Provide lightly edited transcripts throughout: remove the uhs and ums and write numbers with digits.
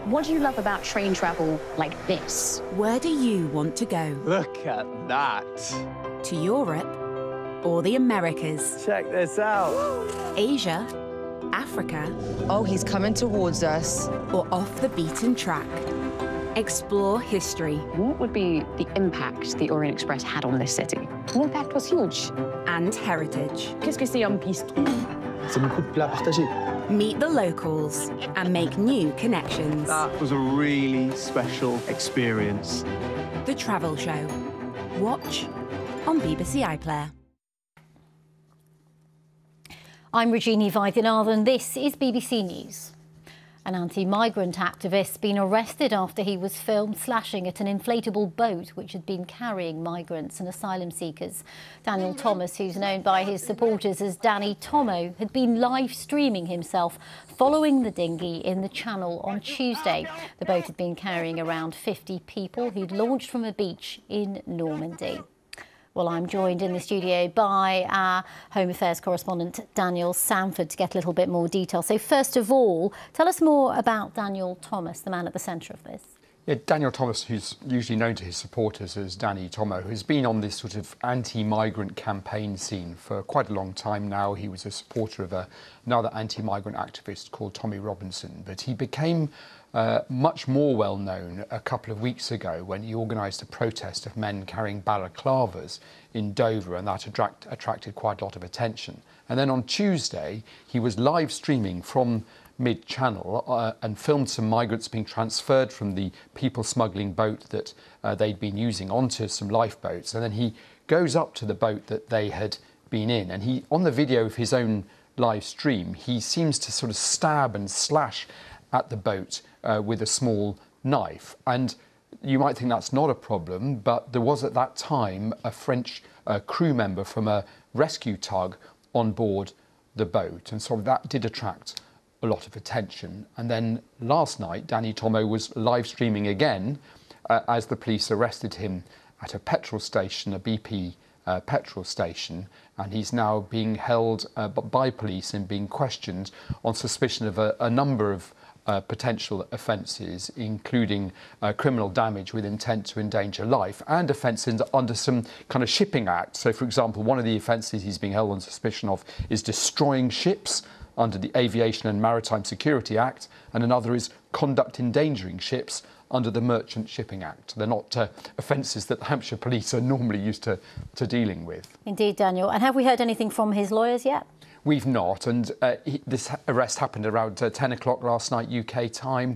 What do you love about train travel like this? Where do you want to go? Look at that. To Europe or the Americas? Check this out. Asia? Africa? Oh, he's coming towards us. Or off the beaten track? Explore history. What would be the impact the Orient Express had on this city? The impact was huge. And heritage. Qu'est-ce que c'est un bistrot? C'est beaucoup de plats partagés. Meet the locals and make new connections. That was a really special experience. The Travel Show. Watch on BBC iPlayer. I'm Regina Vaidyanathan. This is BBC News. An anti-migrant activist been arrested after he was filmed slashing at an inflatable boat which had been carrying migrants and asylum seekers. Daniel Thomas, who's known by his supporters as Danny Tomo, had been live streaming himself following the dinghy in the Channel on Tuesday. The boat had been carrying around 50 people who'd launched from a beach in Normandy. Well, I'm joined in the studio by our Home Affairs correspondent, Daniel Sanford, to get a little bit more detail. So first of all, tell us more about Daniel Thomas, the man at the centre of this. Yeah, Daniel Thomas, who's usually known to his supporters as Danny Tomo, has been on this sort of anti-migrant campaign scene for quite a long time now. He was a supporter of another anti-migrant activist called Tommy Robinson, but he became much more well known a couple of weeks ago when he organised a protest of men carrying balaclavas in Dover, and that attracted quite a lot of attention. And then on Tuesday, he was live streaming from mid-channel and filmed some migrants being transferred from the people smuggling boat that they'd been using onto some lifeboats. And then he goes up to the boat that they had been in, and he, on the video of his own live stream, he seems to sort of stab and slash at the boat with a small knife. And you might think that's not a problem, but there was at that time a French crew member from a rescue tug on board the boat, and so that did attract a lot of attention. And then last night, Danny Tomo was live streaming again as the police arrested him at a petrol station, a BP petrol station, and he's now being held by police and being questioned on suspicion of a number of potential offences, including criminal damage with intent to endanger life and offences under some kind of shipping act. So, for example, one of the offences he's being held on suspicion of is destroying ships under the Aviation and Maritime Security Act, and another is conduct endangering ships under the Merchant Shipping Act. They're not offences that the Hampshire Police are normally used to dealing with. Indeed, Daniel. And have we heard anything from his lawyers yet? We've not, and this arrest happened around 10 o'clock last night UK time,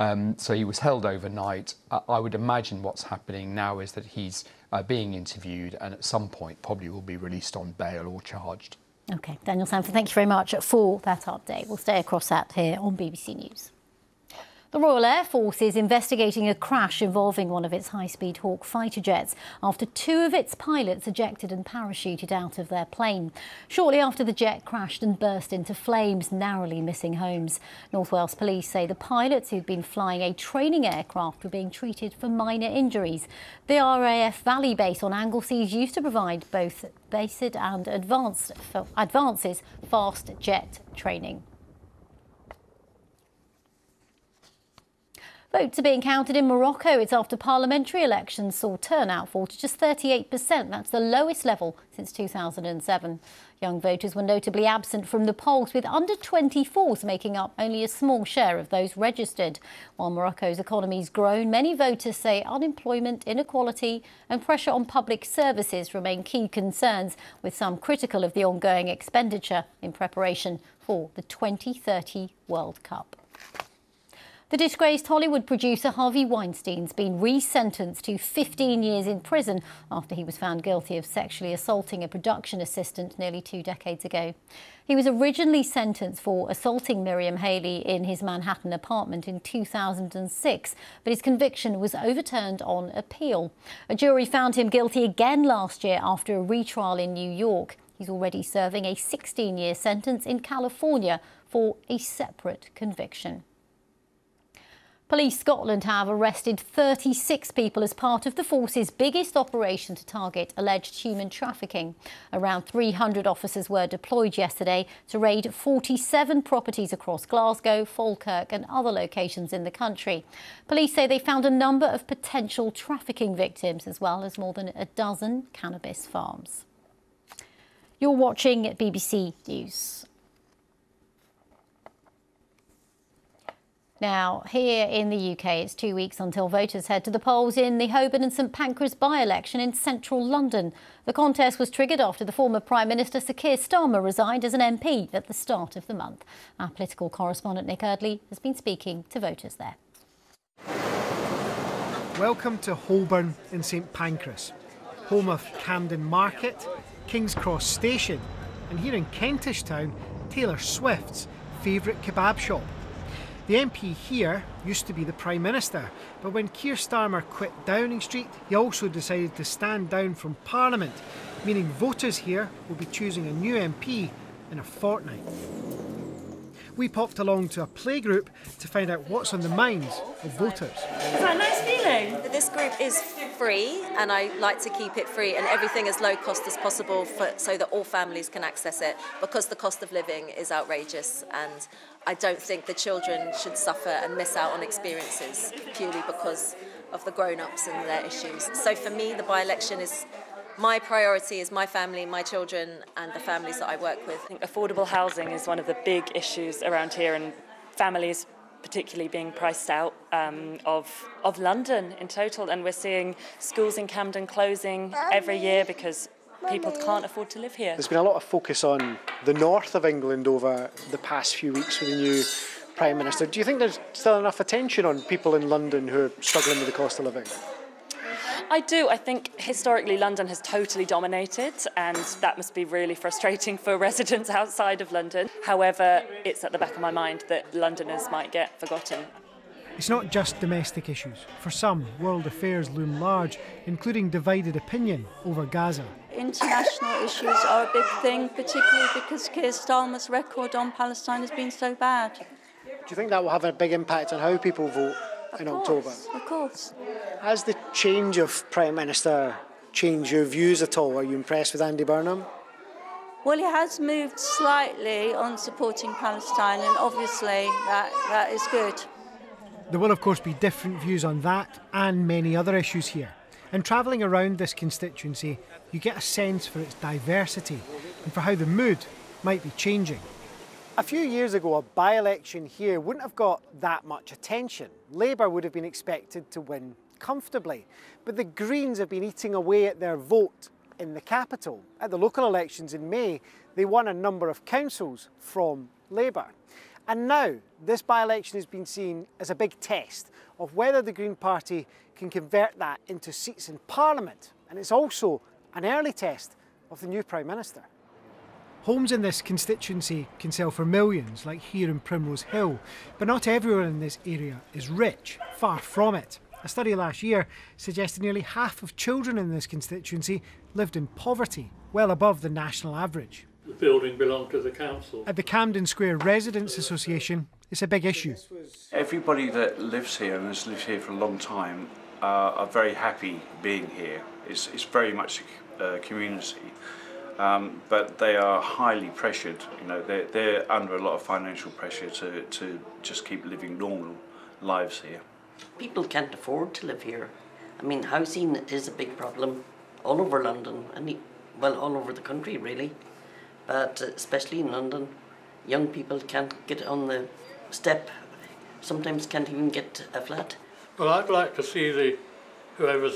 so he was held overnight. I would imagine what's happening now is that he's being interviewed and at some point probably will be released on bail or charged. OK, Daniel Sanford, thank you very much for that update. We'll stay across that here on BBC News. The Royal Air Force is investigating a crash involving one of its high-speed Hawk fighter jets after two of its pilots ejected and parachuted out of their plane. Shortly after, the jet crashed and burst into flames, narrowly missing homes. North Wales Police say the pilots who'd been flying a training aircraft were being treated for minor injuries. The RAF Valley base on Anglesey is used to provide both basic and advances fast jet training. Votes are being counted in Morocco. It's after parliamentary elections saw turnout fall to just 38%. That's the lowest level since 2007. Young voters were notably absent from the polls, with under 24s making up only a small share of those registered. While Morocco's economy's grown, many voters say unemployment, inequality and pressure on public services remain key concerns, with some critical of the ongoing expenditure in preparation for the 2030 World Cup. The disgraced Hollywood producer Harvey Weinstein's been re-sentenced to 15 years in prison after he was found guilty of sexually assaulting a production assistant nearly 2 decades ago. He was originally sentenced for assaulting Miriam Haley in his Manhattan apartment in 2006, but his conviction was overturned on appeal. A jury found him guilty again last year after a retrial in New York. He's already serving a 16-year sentence in California for a separate conviction. Police Scotland have arrested 36 people as part of the force's biggest operation to target alleged human trafficking. Around 300 officers were deployed yesterday to raid 47 properties across Glasgow, Falkirk and other locations in the country. Police say they found a number of potential trafficking victims as well as more than a dozen cannabis farms. You're watching BBC News. Now, here in the UK, it's 2 weeks until voters head to the polls in the Holborn and St Pancras by-election in central London. The contest was triggered after the former Prime Minister Sir Keir Starmer resigned as an MP at the start of the month. Our political correspondent Nick Eardley has been speaking to voters there. Welcome to Holborn in St Pancras, home of Camden Market, King's Cross Station, and here in Kentish Town, Taylor Swift's favourite kebab shop. The MP here used to be the Prime Minister, but when Keir Starmer quit Downing Street, he also decided to stand down from Parliament, meaning voters here will be choosing a new MP in a fortnight. We popped along to a playgroup to find out what's on the minds of voters. Is that a nice feeling? This group is free, and I like to keep it free and everything as low cost as possible so that all families can access it, because the cost of living is outrageous, and I don't think the children should suffer and miss out on experiences purely because of the grown-ups and their issues. So for me, the by-election is my priority is my family, my children and the families that I work with. I think affordable housing is one of the big issues around here, and families particularly being priced out of London in total. And we're seeing schools in Camden closing every year because people can't afford to live here. There's been a lot of focus on the north of England over the past few weeks with the new Prime Minister. Do you think there's still enough attention on people in London who are struggling with the cost of living? I do. I think historically London has totally dominated, and that must be really frustrating for residents outside of London. However, it's at the back of my mind that Londoners might get forgotten. It's not just domestic issues. For some, world affairs loom large, including divided opinion over Gaza. International issues are a big thing, particularly because Keir Starmer's record on Palestine has been so bad. Do you think that will have a big impact on how people vote in October? Of course. Has the change of Prime Minister changed your views at all? Are you impressed with Andy Burnham? Well, he has moved slightly on supporting Palestine, and obviously that is good. There will, of course, be different views on that and many other issues here. And travelling around this constituency, you get a sense for its diversity and for how the mood might be changing. A few years ago, a by-election here wouldn't have got that much attention. Labour would have been expected to win comfortably. But the Greens have been eating away at their vote in the capital. At the local elections in May, they won a number of councils from Labour. And now, this by-election has been seen as a big test of whether the Green Party can convert that into seats in Parliament. And it's also an early test of the new Prime Minister. Homes in this constituency can sell for millions, like here in Primrose Hill, but not everyone in this area is rich, far from it. A study last year suggested nearly half of children in this constituency lived in poverty, well above the national average. The building belonged to the council. At the Camden Square Residents Association, it's a big issue. Everybody that lives here and has lived here for a long time are very happy being here. It's very much a community. But they are highly pressured. You know, they're under a lot of financial pressure to just keep living normal lives here. People can't afford to live here. I mean, housing is a big problem all over London, and well, all over the country really. But especially in London, young people can't get on the step. Sometimes can't even get a flat. Well, I'd like to see whoever's